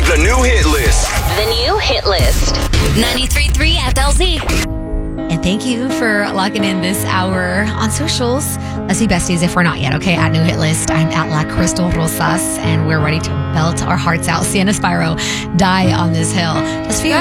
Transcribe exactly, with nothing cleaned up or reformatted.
The new hit list. The new hit list. ninety-three point three F L Z. And thank you for logging in this hour on socials. Let's be besties if we're not yet, okay? At New Hit List, I'm at La Crystal Rosas, and we're ready to belt our hearts out. Sienna Spyro, Die on This Hill. Just for you.